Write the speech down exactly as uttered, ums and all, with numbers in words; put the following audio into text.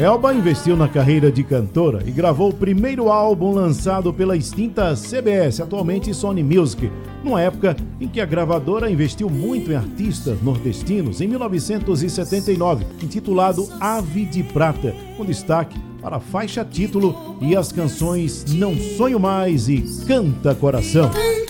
Elba investiu na carreira de cantora e gravou o primeiro álbum lançado pela extinta C B S, atualmente Sony Music, numa época em que a gravadora investiu muito em artistas nordestinos, em mil novecentos e setenta e nove, intitulado Ave de Prata, com destaque para a faixa título e as canções Não Sonho Mais e Canta Coração.